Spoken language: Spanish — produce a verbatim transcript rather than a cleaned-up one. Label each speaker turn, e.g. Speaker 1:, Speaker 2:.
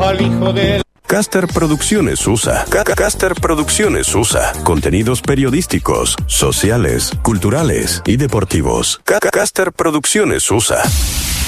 Speaker 1: al hijo de...
Speaker 2: Caster Producciones U S A. Ca- Caster Producciones U S A. Contenidos periodísticos, sociales, culturales y deportivos. Ca- Caster Producciones U S A.